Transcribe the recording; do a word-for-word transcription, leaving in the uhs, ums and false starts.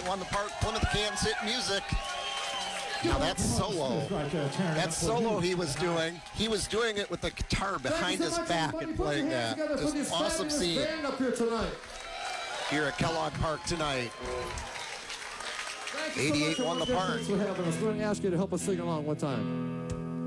won the park, Plymouth Can Sit Music. Now that's solo. That solo he was doing, he was doing it with the guitar behind his back and playing that. Just awesome scene here at Kellogg Park tonight. eighty-eight won the park. Thanks for having us. We're going to ask you to help us sing along one time.